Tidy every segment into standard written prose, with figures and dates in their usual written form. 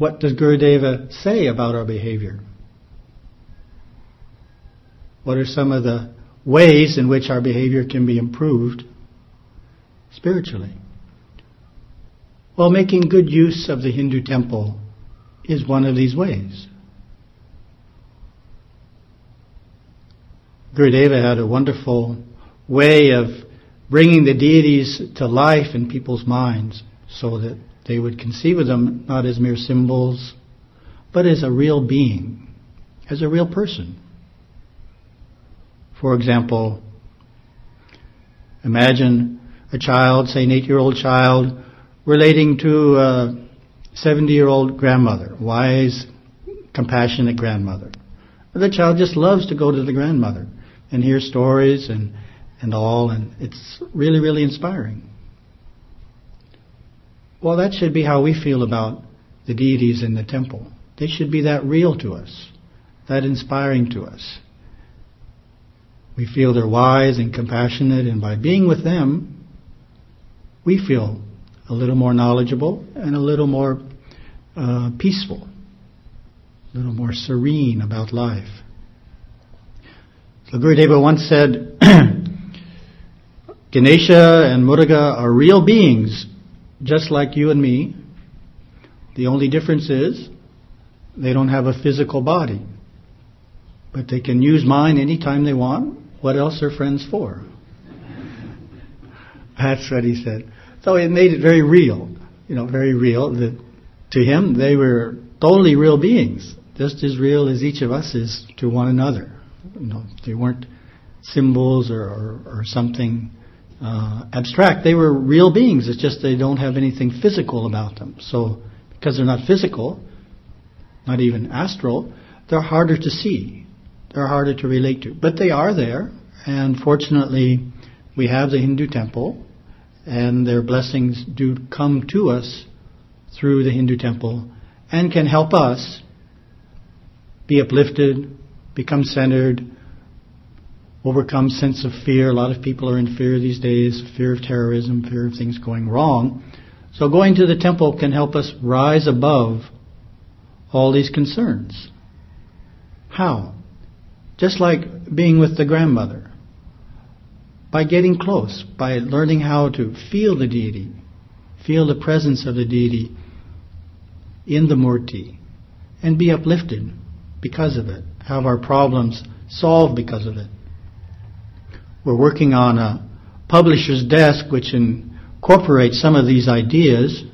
what does Gurudeva say about our behavior? What are some of the ways in which our behavior can be improved spiritually? Well, making good use of the Hindu temple is one of these ways. Gurudeva had a wonderful way of bringing the deities to life in people's minds so that they would conceive of them not as mere symbols, but as a real being, as a real person. For example, imagine a child, say an 8-year-old child, relating to a 70-year-old grandmother, wise, compassionate grandmother. The child just loves to go to the grandmother and hear stories and all, and it's really, really inspiring. Well, that should be how we feel about the deities in the temple. They should be that real to us, that inspiring to us. We feel they're wise and compassionate, and by being with them, we feel a little more knowledgeable and a little more peaceful, a little more serene about life. So Gurudeva once said, Ganesha and Muruga are real beings, just like you and me. The only difference is they don't have a physical body, but they can use mine anytime they want. What else are friends for? That's what he said. So it made it very real, very real. That to him, they were totally real beings, just as real as each of us is to one another. They weren't symbols or something abstract. They were real beings. It's just they don't have anything physical about them. So because they're not physical, not even astral, they're harder to see. They're harder to relate to. But they are there, and fortunately we have the Hindu temple, and their blessings do come to us through the Hindu temple and can help us be uplifted, become centered, overcome sense of fear. A lot of people are in fear these days, fear of terrorism, fear of things going wrong. So going to the temple can help us rise above all these concerns. How? Just like being with the grandmother. By getting close, by learning how to feel the deity, feel the presence of the deity in the murti, and be uplifted because of it, have our problems solved because of it. We're working on a publisher's desk which incorporates some of these ideas,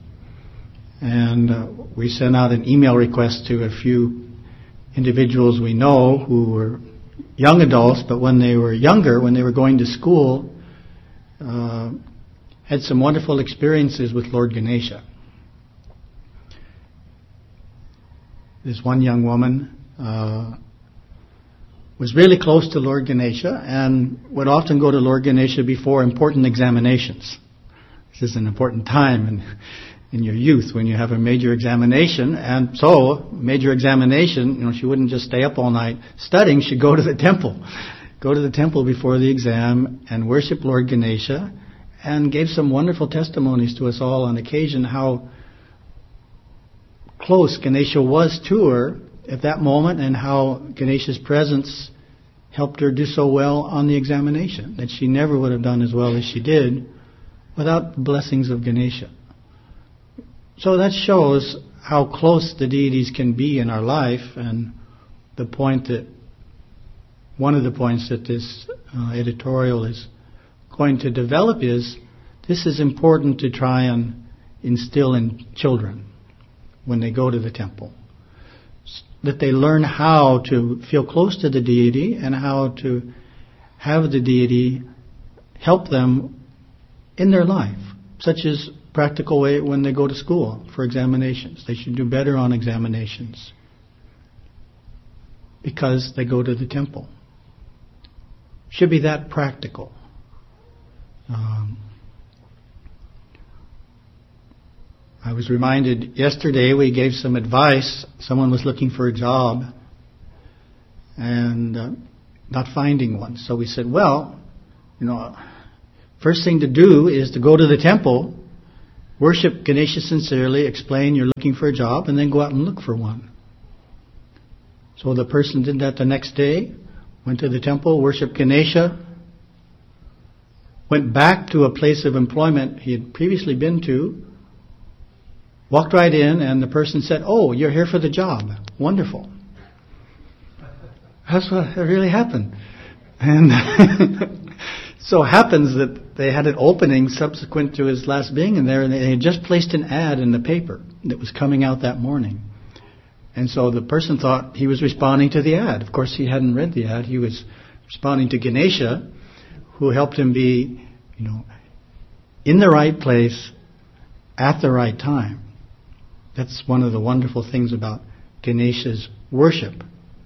and we sent out an email request to a few individuals we know who were young adults, but when they were younger, when they were going to school, had some wonderful experiences with Lord Ganesha. This one young woman was really close to Lord Ganesha and would often go to Lord Ganesha before important examinations. This is an important time in your youth when you have a major examination, and so major examination, she wouldn't just stay up all night studying, she'd go to the temple before the exam and worship Lord Ganesha, and gave some wonderful testimonies to us all on occasion how close Ganesha was to her at that moment, and how Ganesha's presence helped her do so well on the examination, that she never would have done as well as she did without the blessings of Ganesha. So that shows how close the deities can be in our life, and one of the points that this editorial is going to develop is, this is important to try and instill in children when they go to the temple. That they learn how to feel close to the deity and how to have the deity help them in their life, such as practical way when they go to school for examinations. They should do better on examinations because they go to the temple. Should be that practical. I was reminded yesterday we gave some advice. Someone was looking for a job and not finding one. So we said, well, first thing to do is to go to the temple worship Ganesha sincerely, explain you're looking for a job, and then go out and look for one. So the person did that the next day, went to the temple, worshipped Ganesha, went back to a place of employment he had previously been to, walked right in, and the person said, "Oh, you're here for the job. Wonderful." That's what really happened. And so happens that they had an opening subsequent to his last being in there, and they had just placed an ad in the paper that was coming out that morning. And so the person thought he was responding to the ad. Of course, he hadn't read the ad. He was responding to Ganesha, who helped him be, in the right place at the right time. That's one of the wonderful things about Ganesha's worship.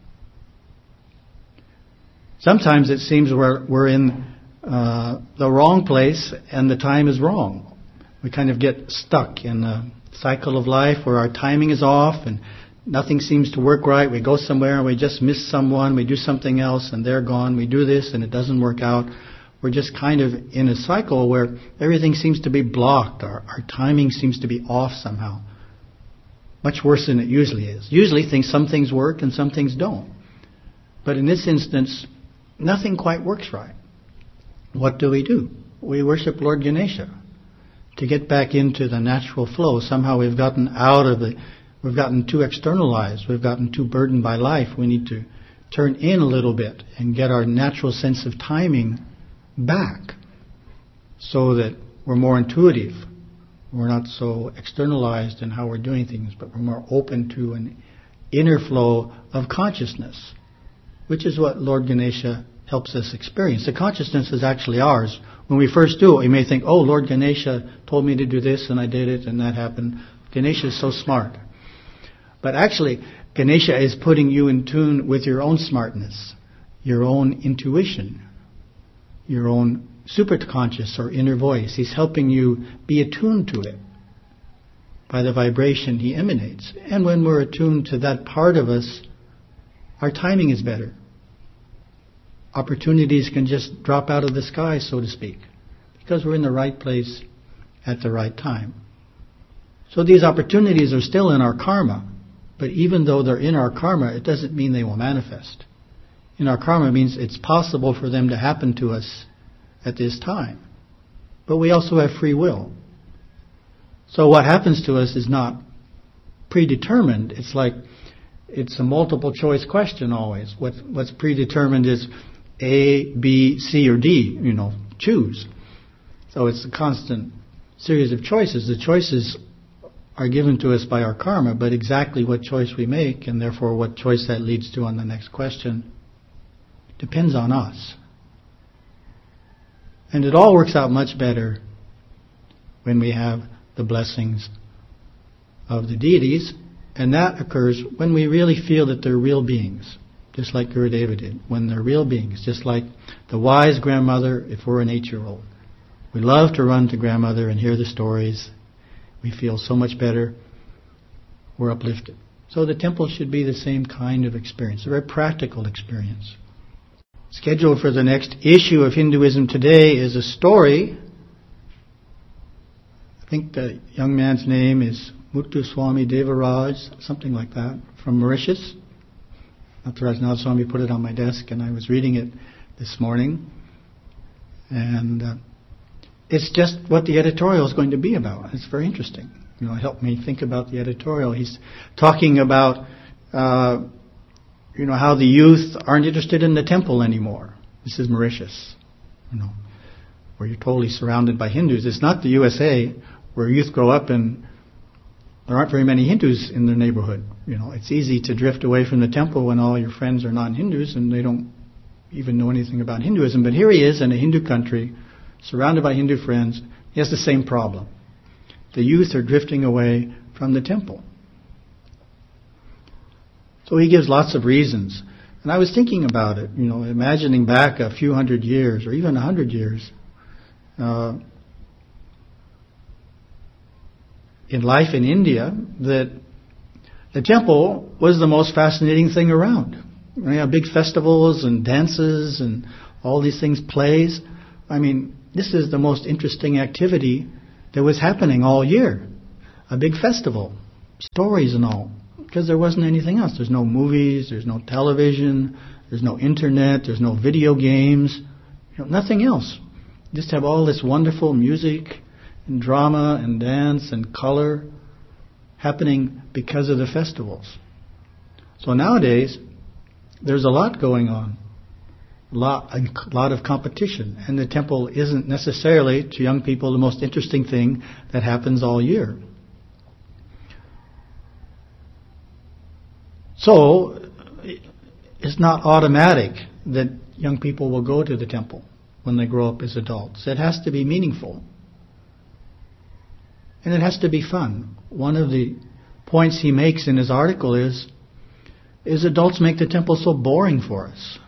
Sometimes it seems we're in the wrong place and the time is wrong. We kind of get stuck in a cycle of life where our timing is off and nothing seems to work right. We go somewhere and we just miss someone. We do something else and they're gone. We do this and it doesn't work out. We're just kind of in a cycle where everything seems to be blocked. Our timing seems to be off somehow. Much worse than it usually is. Usually some things work and some things don't. But in this instance, nothing quite works right. What do? We worship Lord Ganesha to get back into the natural flow. Somehow we've gotten we've gotten too externalized. We've gotten too burdened by life. We need to turn in a little bit and get our natural sense of timing back so that we're more intuitive. We're not so externalized in how we're doing things, but we're more open to an inner flow of consciousness, which is what Lord Ganesha helps us experience. The consciousness is actually ours. When we first do it, we may think, "Oh, Lord Ganesha told me to do this and I did it and that happened." Ganesha is so smart. But actually, Ganesha is putting you in tune with your own smartness, your own intuition, your own superconscious or inner voice. He's helping you be attuned to it by the vibration he emanates. And when we're attuned to that part of us, our timing is better. Opportunities can just drop out of the sky, so to speak, because we're in the right place at the right time. So these opportunities are still in our karma, but even though they're in our karma, it doesn't mean they will manifest. In our karma means it's possible for them to happen to us at this time. But we also have free will. So what happens to us is not predetermined. It's a multiple choice question always. What's predetermined is A, B, C, or D, choose. So it's a constant series of choices. The choices are given to us by our karma, but exactly what choice we make, and therefore what choice that leads to on the next question, depends on us. And it all works out much better when we have the blessings of the deities, and that occurs when we really feel that they're real beings, just like Gurudeva did, when they're real beings, just like the wise grandmother if we're an 8-year-old. We love to run to grandmother and hear the stories. We feel so much better. We're uplifted. So the temple should be the same kind of experience, a very practical experience. Scheduled for the next issue of Hinduism Today is a story. I think the young man's name is Muthuswami Devaraj, something like that, from Mauritius. Nataraja Swami put it on my desk and I was reading it this morning. And it's just what the editorial is going to be about. It's very interesting. It helped me think about the editorial. He's talking about how the youth aren't interested in the temple anymore. This is Mauritius, where you're totally surrounded by Hindus. It's not the USA, where youth grow up and there aren't very many Hindus in their neighborhood. It's easy to drift away from the temple when all your friends are non-Hindus and they don't even know anything about Hinduism. But here he is in a Hindu country, surrounded by Hindu friends. He has the same problem. The youth are drifting away from the temple. So he gives lots of reasons. And I was thinking about it, imagining back a few hundred years or even 100 years in life in India, that the temple was the most fascinating thing around. We have big festivals and dances and all these things, plays. This is the most interesting activity that was happening all year. A big festival, stories and all, because there wasn't anything else. There's no movies, there's no television, there's no internet, there's no video games, nothing else. Just have all this wonderful music and drama and dance and color happening because of the festivals. So nowadays, there's a lot going on, a lot of competition, and the temple isn't necessarily, to young people, the most interesting thing that happens all year. So, it's not automatic that young people will go to the temple when they grow up as adults. It has to be meaningful. And it has to be fun. One of the points he makes in his article is adults make the temple so boring for us,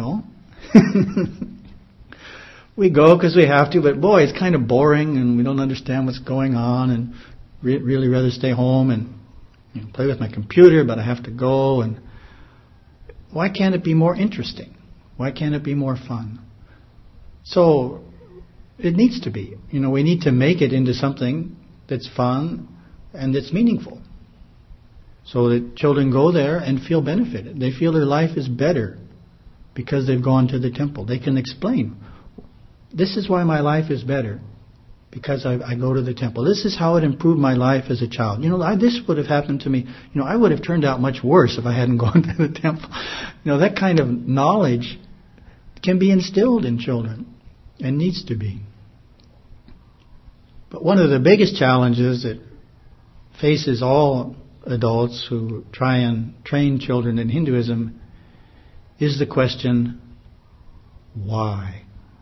We go because we have to, but boy, it's kind of boring and we don't understand what's going on, and really rather stay home and play with my computer, but I have to go. And why can't it be more interesting? Why can't it be more fun? So it needs to be. We need to make it into something that's fun and that's meaningful, so that children go there and feel benefited. They feel their life is better because they've gone to the temple. They can explain, this is why my life is better, because I go to the temple. This is how it improved my life as a child. This would have happened to me. I would have turned out much worse if I hadn't gone to the temple. That kind of knowledge can be instilled in children and needs to be. But one of the biggest challenges that faces all adults who try and train children in Hinduism is the question, why?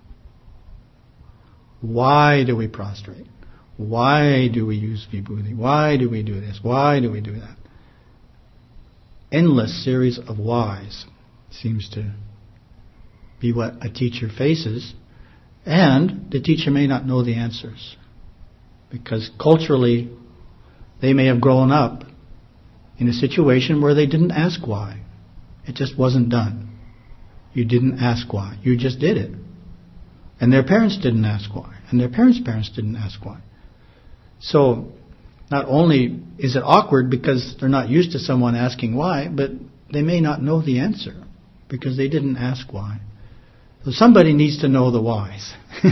Why do we prostrate? Why do we use vibhuti? Why do we do this? Why do we do that? Endless series of whys seems to be what a teacher faces, and the teacher may not know the answers, because culturally they may have grown up in a situation where they didn't ask why. It just wasn't done. You didn't ask why. You just did it. And their parents didn't ask why. And their parents' parents didn't ask why. So, not only is it awkward because they're not used to someone asking why, but they may not know the answer because they didn't ask why. So somebody needs to know the whys.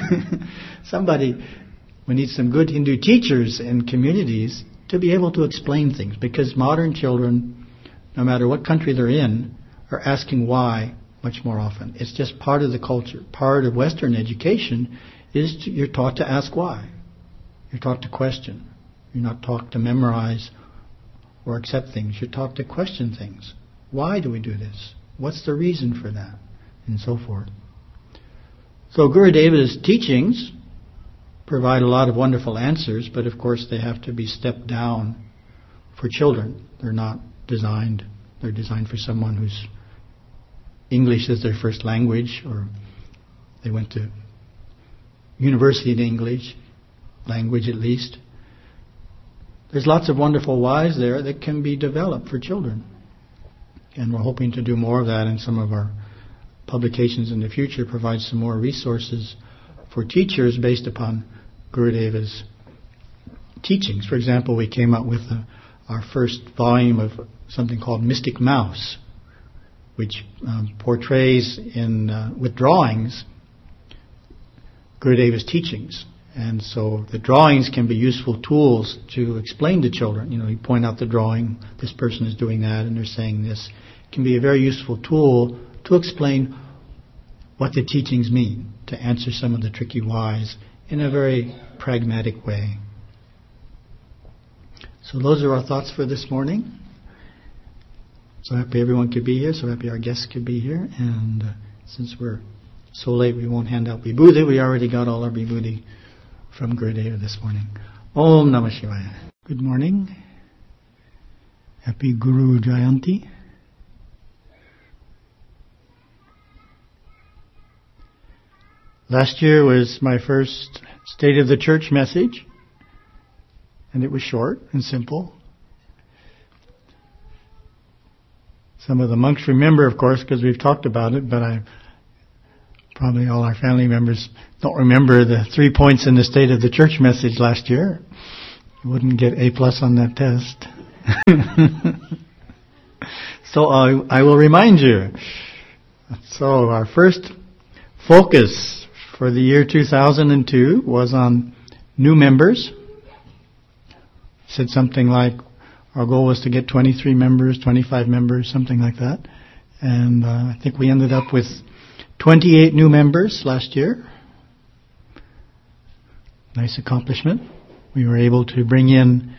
We need some good Hindu teachers in communities to be able to explain things, because modern children, no matter what country they're in, are asking why much more often. It's just part of the culture. Part of Western education is you're taught to ask why. You're taught to question. You're not taught to memorize or accept things. You're taught to question things. Why do we do this? What's the reason for that? And so forth. So Gurudeva's teachings provide a lot of wonderful answers, but of course they have to be stepped down for children. They're designed for someone whose English is their first language, or they went to university in English, language at least. There's lots of wonderful whys there that can be developed for children. And we're hoping to do more of that in some of our publications in the future, provide some more resources for teachers based upon Gurudeva's teachings. For example, we came out with our first volume of something called Mystic Mouse, which portrays with drawings Gurudeva's teachings. And so the drawings can be useful tools to explain to children. You point out the drawing, this person is doing that and they're saying this. It can be a very useful tool to explain what the teachings mean, to answer some of the tricky whys in a very pragmatic way. So those are our thoughts for this morning. So happy everyone could be here, so happy our guests could be here. And since we're so late, we won't hand out vibhuti. We already got all our vibhuti from Gurudeva this morning. Om Namah Shivaya. Good morning. Happy Guru Jayanti. Last year was my first State of the Church message, and it was short and simple. Some of the monks remember, of course, because we've talked about it, but I Probably all our family members don't remember the 3 points in the State of the Church message last year. You wouldn't get A+ on that test. So I will remind you. So our first focus for the year 2002 was on new members. Said something like our goal was to get 23 members, 25 members, something like that. And I think we ended up with 28 new members last year. Nice accomplishment. We were able to bring in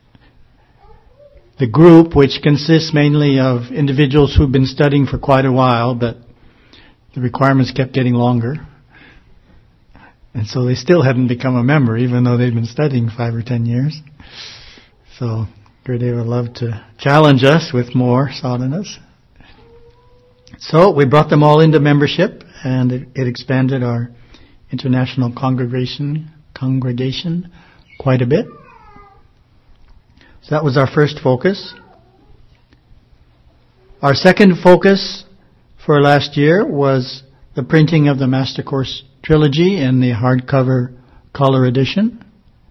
the group, which consists mainly of individuals who've been studying for quite a while, but the requirements kept getting longer. And so they still hadn't become a member, even though they'd been studying 5 or 10 years. So Gurudev would love to challenge us with more sadhanas. So we brought them all into membership, and it expanded our international congregation quite a bit. So that was our first focus. Our second focus for last year was the printing of the Master Course Trilogy in the hardcover color edition.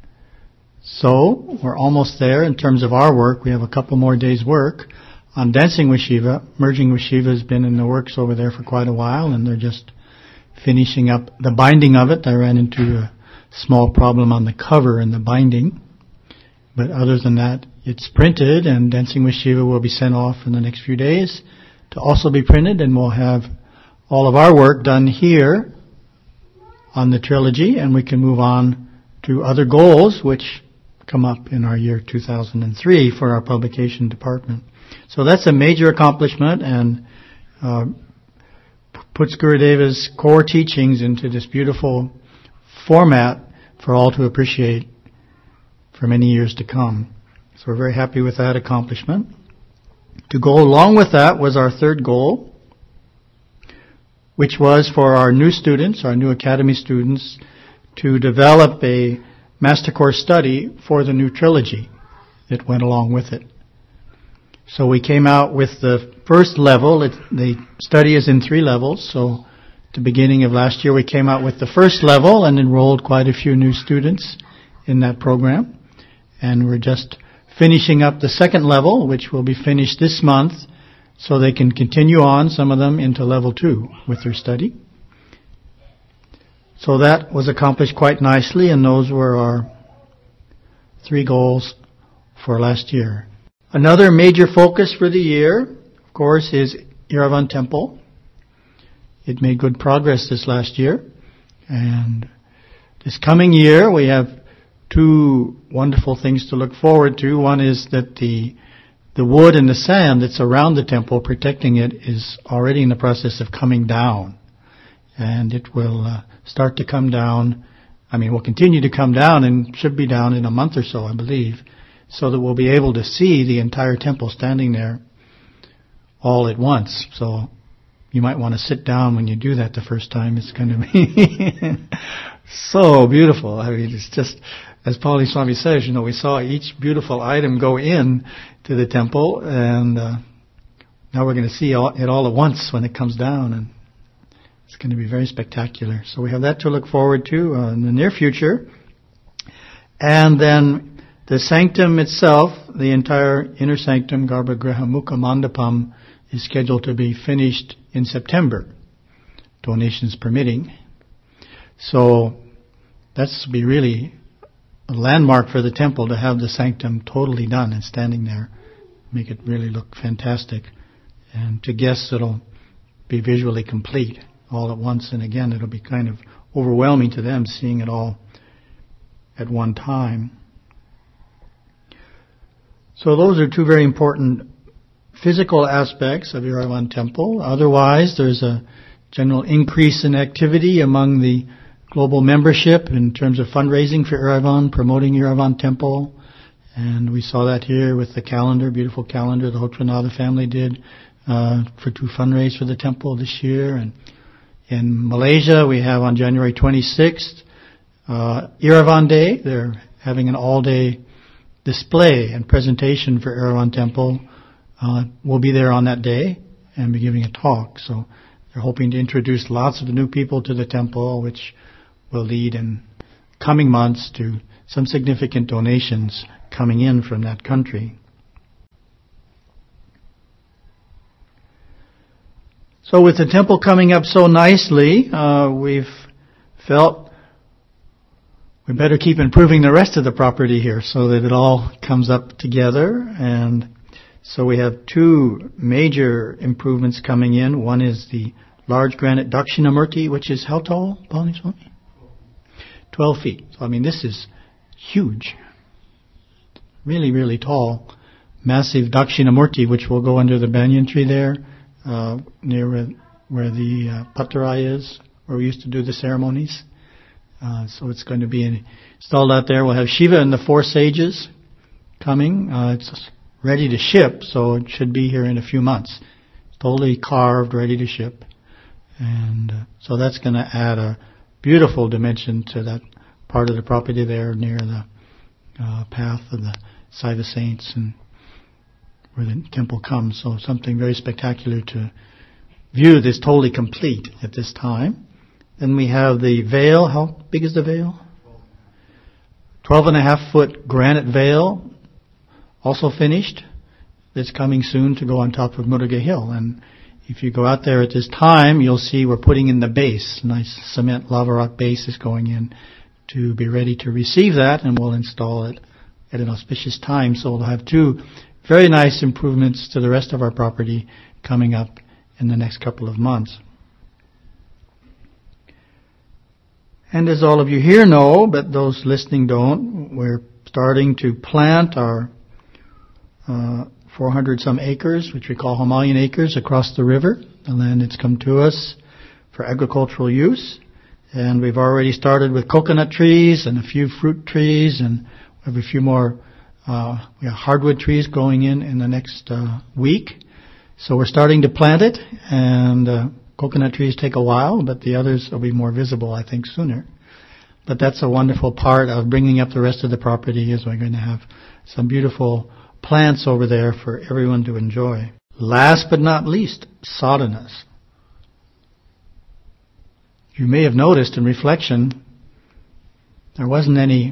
So we're almost there in terms of our work. We have a couple more days' work on Dancing with Shiva. Merging with Shiva has been in the works over there for quite a while, and they're just finishing up the binding of it. I ran into a small problem on the cover and the binding. But other than that, it's printed, and Dancing with Shiva will be sent off in the next few days to also be printed, and we'll have all of our work done here on the trilogy, and we can move on to other goals which come up in our year 2003 for our publication department. So that's a major accomplishment, and puts Gurudeva's core teachings into this beautiful format for all to appreciate for many years to come. So we're very happy with that accomplishment. To go along with that was our third goal, which was for our new students, our new academy students, to develop a Master Course study for the new trilogy that went along with it. So we came out with the first level. The study is in 3 levels. So at the beginning of last year, we came out with the first level and enrolled quite a few new students in that program. And we're just finishing up the second level, which will be finished this month, so they can continue on, some of them, into level 2 with their study. So that was accomplished quite nicely, and those were our 3 goals for last year. Another major focus for the year, of course, is Eravan Temple. It made good progress this last year, and this coming year we have 2 wonderful things to look forward to. One is that the wood and the sand that's around the temple protecting it is already in the process of coming down. And it will start to come down. Will continue to come down and should be down in a month or so, I believe, so that we'll be able to see the entire temple standing there all at once. So you might want to sit down when you do that the first time. It's going to be so beautiful. It's just, as Pauli Swami says, we saw each beautiful item go in to the temple, and now we're going to see it all at once when it comes down, and it's going to be very spectacular. So we have that to look forward to in the near future. And then the sanctum itself, the entire inner sanctum, Garbhagriha Mukha Mandapam, is scheduled to be finished in September, donations permitting. So that's to be really a landmark for the temple, to have the sanctum totally done and standing there, make it really look fantastic. And to guests, it'll be visually complete all at once. And again, it'll be kind of overwhelming to them seeing it all at one time. So those are 2 very important physical aspects of Eravan Temple. Otherwise, there's a general increase in activity among the global membership in terms of fundraising for Eravan, promoting Eravan Temple. And we saw that here with the calendar, beautiful calendar the Hotranada family did to fundraise for the temple this year. And in Malaysia, we have on January 26th, Eravan Day. They're having an all-day display and presentation for Eravan Temple. We'll be there on that day and be giving a talk. So They're hoping to introduce lots of new people to the temple, which will lead in coming months to some significant donations coming in from that country. So with the temple coming up so nicely, we've felt we better keep improving the rest of the property here so that it all comes up together. And so we have two major improvements coming in. One is the large granite Dakshinamurti, which is how tall, Palani Swami? 12 feet. So this is huge. Really, really tall. Massive Dakshinamurti, which will go under the banyan tree there, near where the Patarai is, where we used to do the ceremonies. So it's going to be installed out there. We'll have Shiva and the four sages coming. It's ready to ship, so it should be here in a few months. Totally carved, ready to ship. And so that's going to add a beautiful dimension to that part of the property there near the path of the Saiva Saints and where the temple comes. So something very spectacular to view. This totally complete at this time. Then we have the veil. How big is the veil? 12.5 foot granite veil, also finished. It's coming soon to go on top of Muruga Hill. And if you go out there at this time, you'll see we're putting in the base. Nice cement lava rock base is going in to be ready to receive that, and we'll install it at an auspicious time. So we'll have two very nice improvements to the rest of our property coming up in the next couple of months. And as all of you here know, but those listening don't, we're starting to plant our 400 some acres, which we call Himalayan acres, across the river, the land that's come to us for agricultural use. And we've already started with coconut trees and a few fruit trees, and we have a few more we have hardwood trees going in the next week. So we're starting to plant it, and coconut trees take a while, but the others will be more visible, I think, sooner. But that's a wonderful part of bringing up the rest of the property, is we're going to have some beautiful plants over there for everyone to enjoy. Last but not least, sadhanas. You may have noticed in reflection, there wasn't any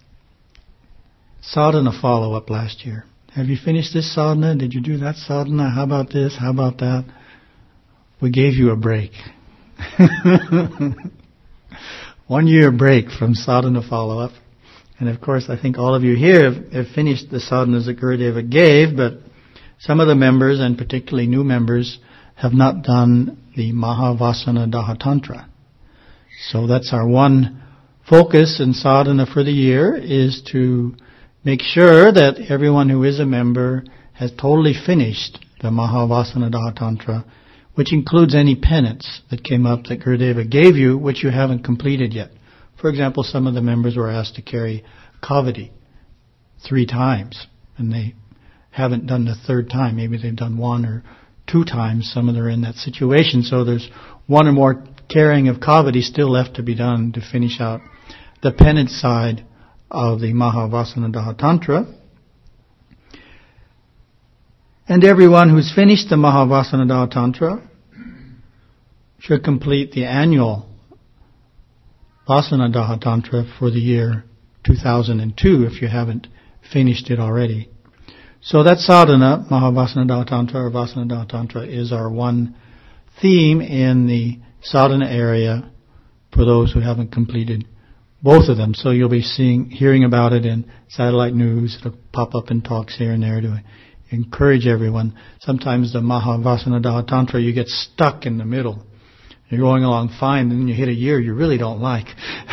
sadhana follow-up last year. Have you finished this sadhana? Did you do that sadhana? How about this? How about that? We gave you a break. 1 year break from sadhana follow-up. And of course, I think all of you here have finished the sadhanas that Gurudeva gave, but some of the members, and particularly new members, have not done the Mahavasana Dahatantra. So that's our one focus in sadhana for the year, is to make sure that everyone who is a member has totally finished the Mahavasana Dahatantra, which includes any penance that came up that Gurudeva gave you, which you haven't completed yet. For example, some of the members were asked to carry kavadi 3 times, and they haven't done the 3rd time. Maybe they've done 1 or 2 times. Some of them are in that situation. So there's 1 or more carrying of kavadi still left to be done to finish out the penance side of the Mahavasana Dahatantra. And everyone who's finished the Mahavasana Dahatantra should complete the annual Vasana Dahatantra for the year 2002 if you haven't finished it already. So that sadhana, Mahavasana Dahatantra or Vasana Dahatantra, is our one theme in the sadhana area for those who haven't completed both of them. So you'll be hearing about it in satellite news. It'll pop up in talks here and there to encourage everyone. Sometimes the Mahavasana Dahatantra, you get stuck in the middle. You're going along fine, and then you hit a year you really don't like.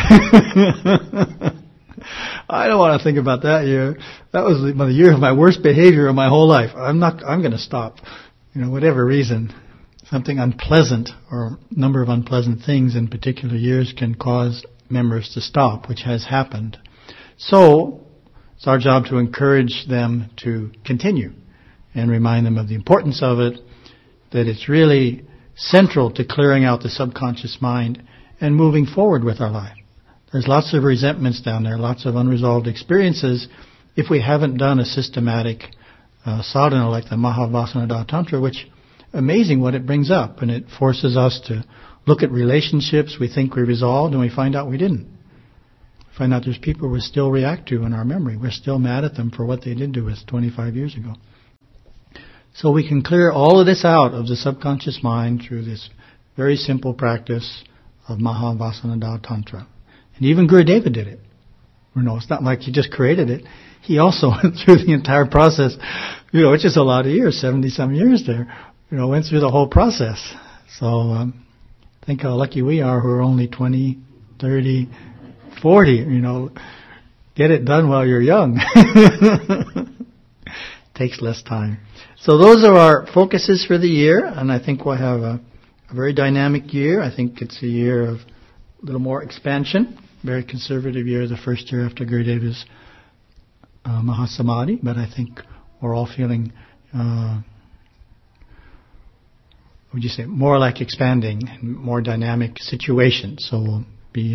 I don't want to think about that year. That was the year of my worst behavior of my whole life. I'm going to stop. Whatever reason. Something unpleasant or a number of unpleasant things in particular years can cause members to stop, which has happened. So it's our job to encourage them to continue and remind them of the importance of it, that it's really central to clearing out the subconscious mind and moving forward with our life. There's lots of resentments down there, lots of unresolved experiences if we haven't done a systematic sadhana like the Mahavasana Dahatantra, which amazing what it brings up, and it forces us to look at relationships we think we resolved, and we find out we didn't. We find out there's people we still react to in our memory. We're still mad at them for what they did to us 25 years ago. So we can clear all of this out of the subconscious mind through this very simple practice of Mahavasana Tantra. And even Gurudeva did it. It's not like he just created it. He also went through the entire process, which is a lot of years, 70-some years there. Went through the whole process. So think how lucky we are who are only 20, 30, 40, Get it done while you're young. Takes less time. So those are our focuses for the year, and I think we'll have a very dynamic year. I think it's a year of a little more expansion. Very conservative year, the first year after Gurudeva's Mahasamadhi, but I think we're all feeling, more like expanding and more dynamic situations. So we'll be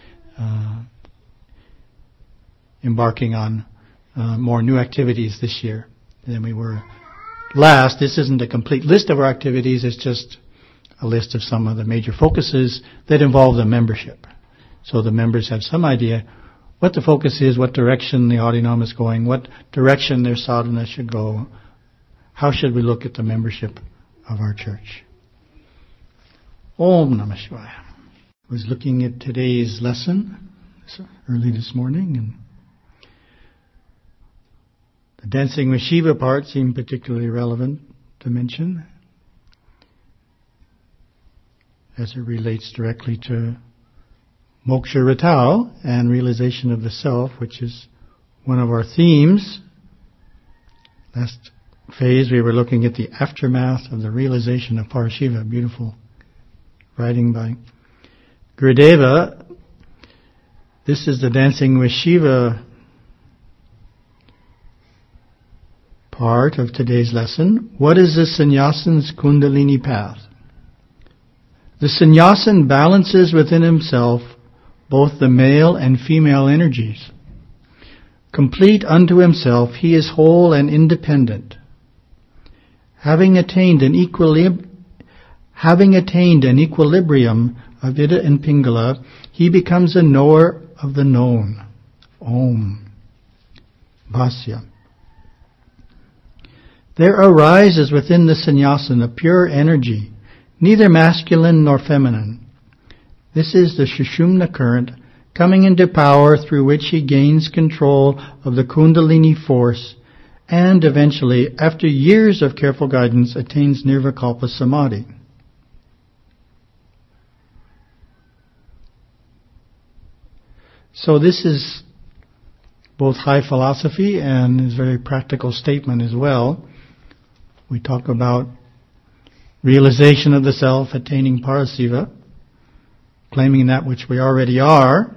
embarking on more new activities this year than we were last. This isn't a complete list of our activities, it's just a list of some of the major focuses that involve the membership. So the members have some idea what the focus is, what direction the Adinam is going, what direction their sadhana should go. How should we look at the membership of our church? Om Namah Shivaya. I was looking at today's lesson early this morning, and the dancing with Shiva part seemed particularly relevant to mention as it relates directly to Moksha Ratau and realization of the self, which is one of our themes. Last phase we were looking at the aftermath of the realization of Parashiva, beautiful writing by Gurudeva. This is the dancing with Shiva part of today's lesson. What is the sannyasin's Kundalini path? The sannyasin balances within himself both the male and female energies. Complete unto himself, he is whole and independent. Having attained an equilibrium of Ida and Pingala, he becomes a knower of the known. Om. Bhasya. There arises within the sannyasin a pure energy, neither masculine nor feminine. This is the Sushumna current coming into power through which he gains control of the Kundalini force and eventually, after years of careful guidance, attains Nirvikalpa Samadhi. So this is both high philosophy and is a very practical statement as well. We talk about realization of the self, attaining Parasiva, claiming that which we already are.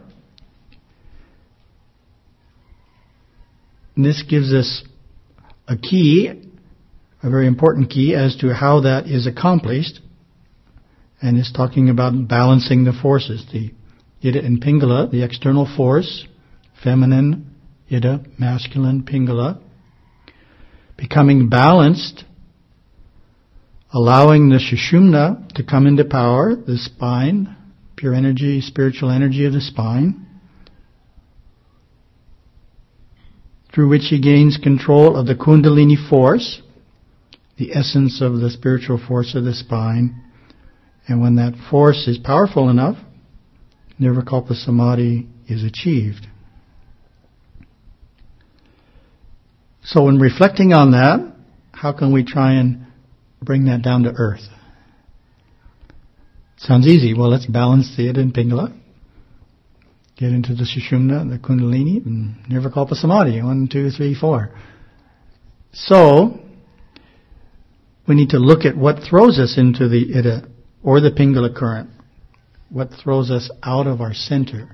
And this gives us a key, a very important key as to how that is accomplished. And it's talking about balancing the forces, the Ida and Pingala, the external force, feminine, Ida, masculine, Pingala, becoming balanced, allowing the Sushumna to come into power, the spine, pure energy, spiritual energy of the spine, through which he gains control of the Kundalini force, the essence of the spiritual force of the spine. And when that force is powerful enough, Nirvikalpa Samadhi is achieved. So in reflecting on that, how can we try and bring that down to earth? Sounds easy. Well, let's balance the Ida and Pingala. Get into the Sushumna, the Kundalini, and Nirvikalpa Samadhi. 1, 2, 3, 4. So, we need to look at what throws us into the Ida or the Pingala current. What throws us out of our center.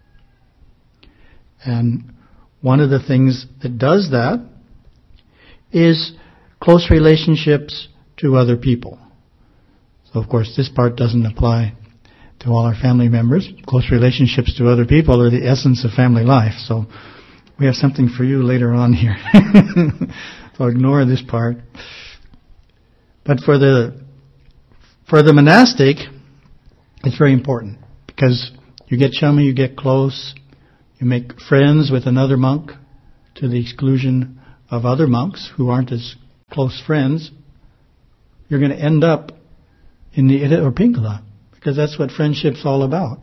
And one of the things that does that is close relationships to other people. So, of course, this part doesn't apply to all our family members. Close relationships to other people are the essence of family life. So we have something for you later on here. So ignore this part. But for the monastic, it's very important because you get chummy, you get close, you make friends with another monk to the exclusion of other monks who aren't as close friends. You're going to end up in the Ida or Pingala because that's what friendship's all about.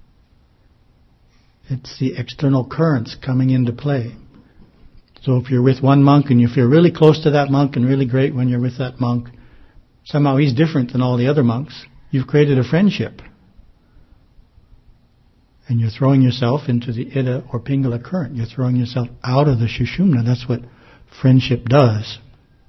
It's the external currents coming into play. So if you're with one monk and you feel really close to that monk and really great when you're with that monk, somehow he's different than all the other monks, you've created a friendship. And you're throwing yourself into the Ida or Pingala current. You're throwing yourself out of the Sushumna. That's what friendship does.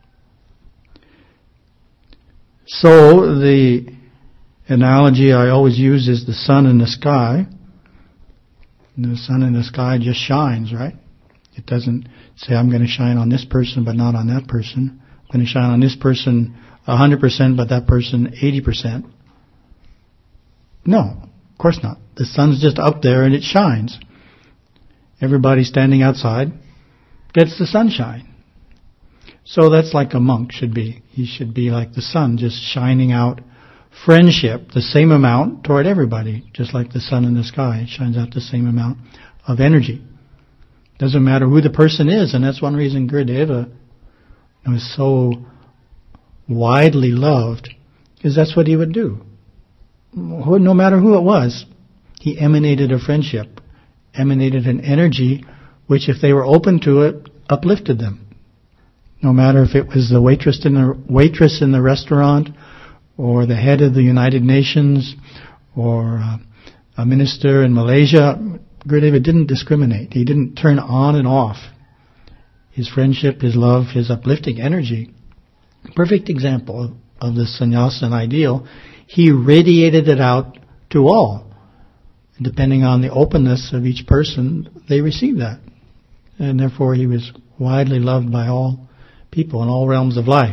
So the analogy I always use is the sun in the sky. And the sun in the sky just shines, right? It doesn't say, I'm going to shine on this person but not on that person. I'm going to shine on this person 100% but that person 80%. No, of course not. The sun's just up there and it shines. Everybody standing outside gets the sunshine. So that's like a monk should be. He should be like the sun, just shining out friendship, the same amount toward everybody, just like the sun in the sky. It shines out the same amount of energy. Doesn't matter who the person is, and that's one reason Gurudeva was so widely loved, is that's what he would do. No matter who it was, he emanated a friendship, emanated an energy which, if they were open to it, uplifted them. No matter if it was the waitress in the restaurant, or the head of the United Nations, or a minister in Malaysia, Gurudeva didn't discriminate. He didn't turn on and off. His friendship, his love, his uplifting energy. Perfect example of the sannyasin ideal. He radiated it out to all. Depending on the openness of each person, they received that. And therefore he was widely loved by all people in all realms of life.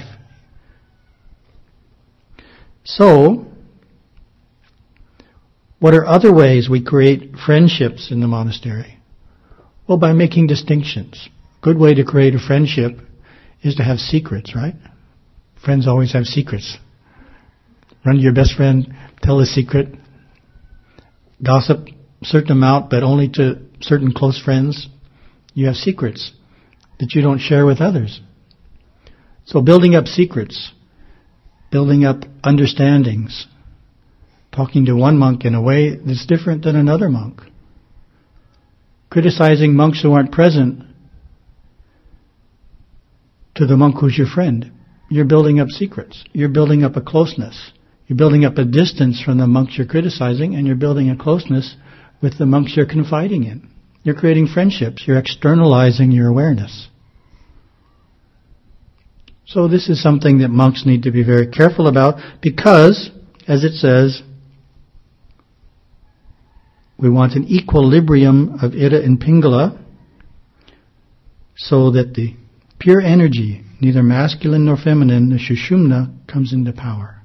So, what are other ways we create friendships in the monastery? Well, by making distinctions. A good way to create a friendship is to have secrets, right? Friends always have secrets. Run to your best friend, tell a secret. Gossip a certain amount, but only to certain close friends. You have secrets that you don't share with others. So building up secrets, building up understandings, talking to one monk in a way that's different than another monk. Criticizing monks who aren't present to the monk who's your friend. You're building up secrets. You're building up a closeness. You're building up a distance from the monks you're criticizing, and you're building a closeness with the monks you're confiding in. You're creating friendships. You're externalizing your awareness. So this is something that monks need to be very careful about because, as it says, we want an equilibrium of Ida and Pingala so that the pure energy, neither masculine nor feminine, the Sushumna, comes into power.